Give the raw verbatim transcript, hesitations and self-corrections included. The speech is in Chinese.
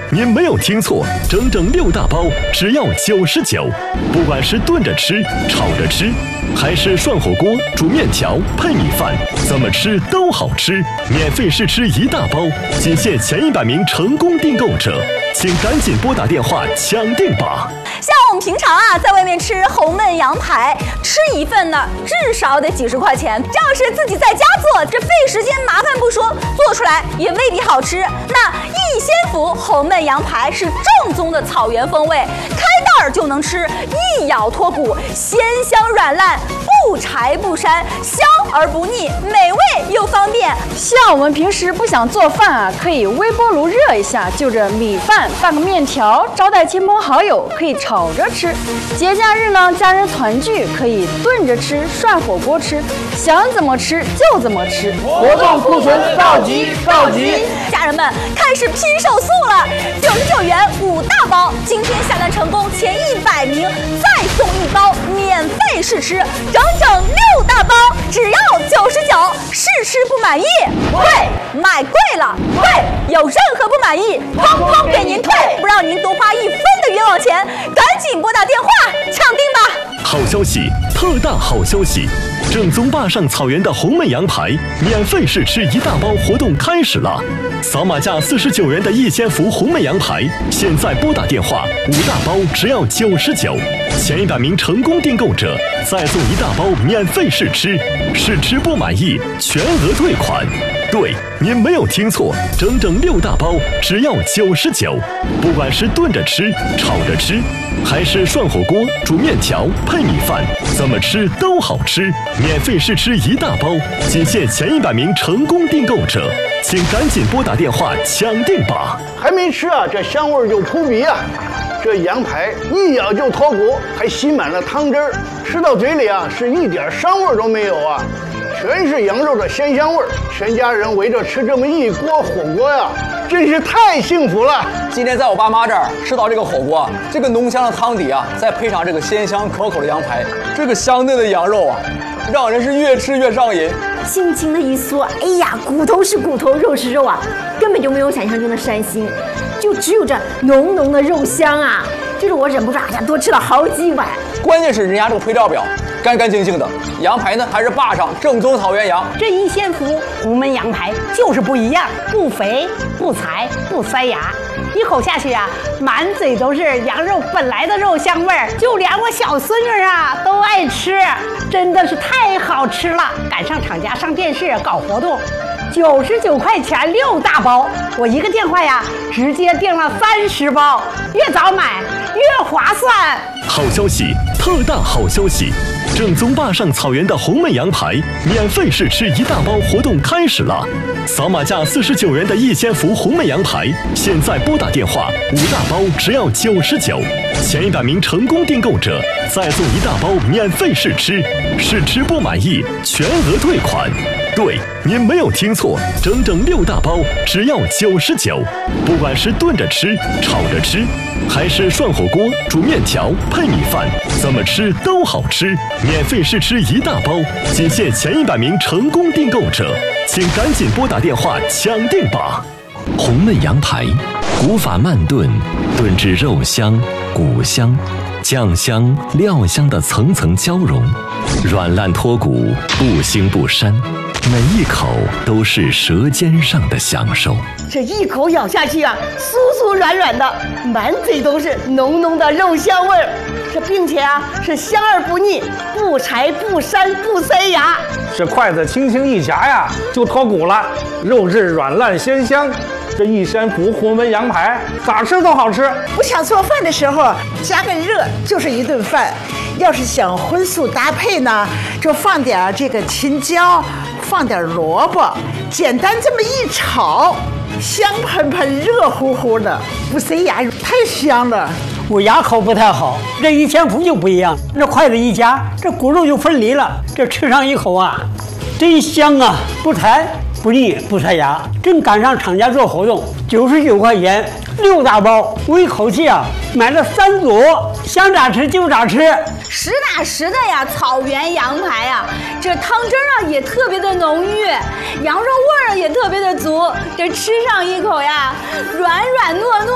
您没有听错，整整六大包，只要九十九。不管是炖着吃、炒着吃，还是涮火锅、煮面条、配米饭，怎么吃都好吃。免费试吃一大包，仅限前一百名成功订购者，请赶紧拨打电话抢订吧。 像我们平常啊，在外面吃红焖羊排，吃一份呢，至少得几十块钱。这要是自己在家做，这费时间麻烦不说，做出来也未必好吃。那逸仙福红焖羊排是正宗的草原风味，开袋儿就能吃，一咬脱骨，鲜香软烂，不柴不膻，香而不腻，美味又方便。 像我们平时不想做饭啊，可以微波炉热一下，就着米饭拌个面条，招待亲朋好友可以炒着吃。节假日呢，家人团聚可以炖着吃、涮火锅吃，想怎么吃就怎么吃。 活动库存告急告急！ 家人们开始拼手速了，九十九元五大包，今天下单成功前一百名再送一包免费试吃，整整六大包，只要九十九。试吃不满意，贵；买贵了，贵。有任何不满意，通通给您退，不让您多花一分的冤枉钱。赶紧拨打电话抢订吧！ 好消息，特大好消息！正宗坝上草原的红焖羊排免费试吃一大包活动开始了，扫码价四十九元的逸仙福红焖羊排，现在拨打电话，五大包只要九十九，前一百名成功订购者再送一大包免费试吃，试吃不满意全额退款。对，您没有听错，整整六大包，只要九十九。不管是炖着吃、炒着吃，还是涮火锅、煮面条、配米饭，怎么吃都好吃。免费试吃一大包，仅限前一百名成功订购者，请赶紧拨打电话抢订吧。 还没吃啊，这香味就扑鼻啊！这羊排一咬就脱骨，还吸满了汤汁儿，吃到嘴里啊是一点膻味都没有啊，全是羊肉的鲜香味儿。全家人围着吃这么一锅火锅呀，真是太幸福了。 今天在我爸妈这儿吃到这个火锅，这个浓香的汤底啊，再配上这个鲜香可口的羊排，这个香嫩的羊肉啊，让人是越吃越上瘾。 轻轻的一嗦，哎呀，骨头是骨头，肉是肉啊，根本就没有想象中的膻腥，就只有这浓浓的肉香啊！这是我忍不住，哎呀，多吃了好几碗。 关键是人家这个配料表干干净净的，羊排呢还是坝上正宗草原羊。 这逸仙福红焖羊排就是不一样，不肥不柴不塞牙，一口下去啊，满嘴都是羊肉本来的肉香味儿，就连我小孙女啊都爱吃，真的是太好吃了。赶上厂家上电视搞活动，九十九块钱六大包，我一个电话呀，直接订了三十包，越早买越划算。 好消息，特大好消息！正宗坝上草原的红焖羊排免费试吃一大包活动开始了，扫码价四十九元的逸仙福红焖羊排，现在拨打电话，五大包只要九十九，前一百名成功订购者再送一大包免费试吃，试吃不满意全额退款。对，您没有听错，整整六大包，只要九十九。不管是炖着吃、炒着吃，还是涮火锅、煮面条、配米饭，怎么吃都好吃。免费试吃一大包，仅限前一百名成功订购者，请赶紧拨打电话抢订吧。红焖羊排，古法慢炖，炖至肉香、骨香、酱香、料香的层层交融，软烂脱骨，不腥不膻。每一口都是舌尖上的享受， 这一口咬下去啊，酥酥软软的，满嘴都是浓浓的肉香味儿。这并且啊是香而不腻，不柴不膻不塞牙。 这筷子轻轻一夹呀，就脱骨了，肉质软烂鲜香。这逸仙福红焖羊排咋吃都好吃。 不想做饭的时候，加个热就是一顿饭。要是想荤素搭配呢，就放点这个青椒，放点萝卜，简单这么一炒，香喷喷、热乎乎的，不塞牙，太香了。 我牙口不太好，这逸仙福就不一样，这筷子一夹，这骨肉就分离了，这吃上一口啊，真香啊，不柴不腻不塞牙。正赶上厂家做活动，九十九块钱六大包，我一口气啊买了三组，想咋吃就咋吃。 实打实的呀，草原羊排呀，这汤汁啊也特别的浓郁，羊肉味儿也特别的足，这吃上一口呀，软软糯糯。